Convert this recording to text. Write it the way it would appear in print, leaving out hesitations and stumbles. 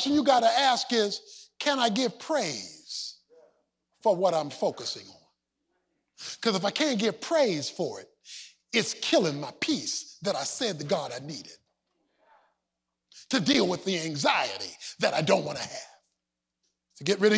question you got to ask is, can I give praise for what I'm focusing on? Because if I can't give praise for it, it's killing my peace that I said to God I needed to deal with the anxiety that I don't want to have. To get rid of